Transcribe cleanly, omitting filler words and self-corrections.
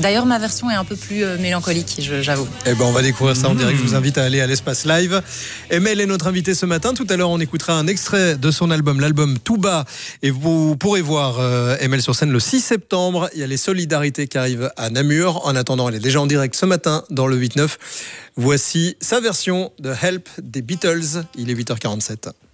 D'ailleurs, ma version est un peu plus mélancolique, j'avoue. Eh ben, on va découvrir ça en direct. Je vous invite à aller à l'Espace Live. Emel est notre invité ce matin. Tout à l'heure, on écoutera un extrait de son album, l'album Tout bas. Et vous pourrez voir Emel sur scène le 6 septembre. Il y a les Solidarités qui arrivent à Namur. En attendant, elle est déjà en direct ce matin dans le 8-9. Voici sa version de Help des Beatles. Il est 8h47.